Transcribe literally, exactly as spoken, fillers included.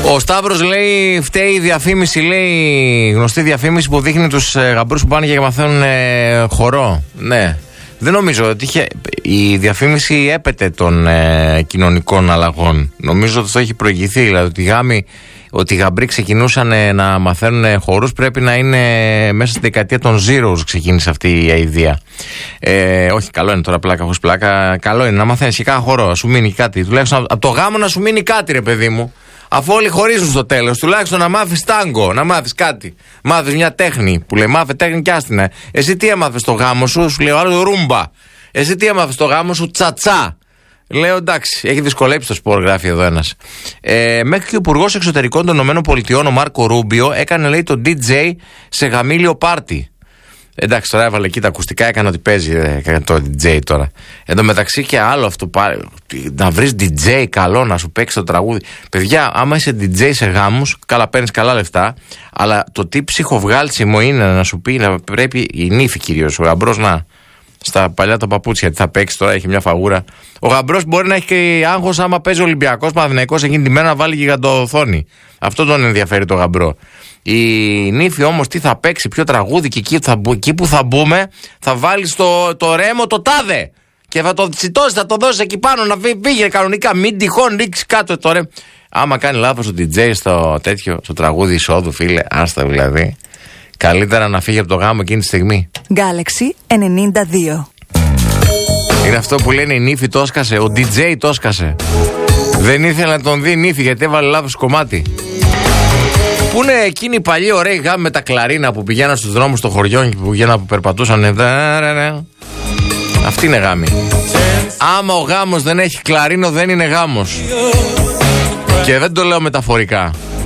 Ο Σταύρος λέει, φταίει η διαφήμιση, λέει, γνωστή διαφήμιση που δείχνει τους ε, γαμπρούς που πάνε και μαθαίνουν ε, χορό. Ναι. Δεν νομίζω ότι είχε, η διαφήμιση έπεται των ε, κοινωνικών αλλαγών. Νομίζω ότι το έχει προηγηθεί. Δηλαδή ότι οι γάμοι, ότι οι γαμπροί ξεκινούσαν ε, να μαθαίνουν χορούς, πρέπει να είναι μέσα στη δεκαετία των Zeros ξεκίνησε αυτή η ιδέα. Ε, όχι, καλό είναι τώρα πλάκα χωρίς πλάκα. Καλό είναι να μαθαίνεις και κάνα χορό, να σου μείνει κάτι. Τουλάχιστον από το γάμο να σου μείνει κάτι, ρε παιδί μου. Αφού όλοι χωρίζουν στο τέλος, τουλάχιστον να μάθεις τάγκο, να μάθεις κάτι. Μάθεις μια τέχνη που λέει μάθε τέχνη κι άστινα. Εσύ τι έμαθες στο γάμο σου, σου λέει ο άλλος ρούμπα. Εσύ τι έμαθες στο γάμο σου, τσατσά. Λέω εντάξει, έχει δυσκολέψει το σπορ, γράφει εδώ ένας. Ε, μέχρι και ο Υπουργός Εξωτερικών των ΗΠΑ, ο Μάρκο Ρούμπιο, έκανε λέει το ντι τζέι σε γαμήλιο πάρτι. Εντάξει, τώρα έβαλε εκεί τα ακουστικά, έκανε ότι παίζει ε, το ντι τζέι τώρα. Εν τω μεταξύ και άλλο αυτό πάρει. Να βρεις ντι τζέι καλό να σου παίξει το τραγούδι. Παιδιά, άμα είσαι ντι τζέι σε γάμους, καλά παίρνεις καλά λεφτά, αλλά το τι ψυχοβγάλτσιμο είναι να σου πει να πρέπει η νύφη κυρίως, ο γαμπρός να. Στα παλιά τα παπούτσια, τι θα παίξει τώρα, έχει μια φαγούρα. Ο γαμπρός μπορεί να έχει και άγχος άμα παίζει Ολυμπιακός Παναθηναϊκός εκείνη τη μέρα να βάλει γιγαντοοθόνη. Αυτό τον ενδιαφέρει το γαμπρό. Η νύφη όμως τι θα παίξει, ποιο τραγούδι και εκεί, θα, εκεί που θα μπούμε θα βάλεις το, το ρέμο το τάδε. Και θα το τσιτώσεις, θα το δώσεις εκεί πάνω να φύγει κανονικά. Μην τυχόν ρίξει κάτω το ρέμο. Άμα κάνει λάθος ο ντι τζέι στο τέτοιο, στο τραγούδι εισόδου, φίλε, άστα δηλαδή. Καλύτερα να φύγει από το γάμο εκείνη τη στιγμή. Galaxy ενενήντα δύο. Είναι αυτό που λένε η νύφη το έσκασε, ο ντι τζέι το έσκασε. Δεν ήθελε να τον δει η νύφη γιατί έβαλε λάθος κομμάτι. Πού είναι εκείνοι οι παλιοί ωραίοι γάμοι με τα κλαρίνα που πηγαίναν στους δρόμους των χωριών και που πηγαίναν που περπατούσαν. Αυτή είναι γάμη. Άμα ο γάμος δεν έχει κλαρίνο δεν είναι γάμος. Και δεν το λέω μεταφορικά.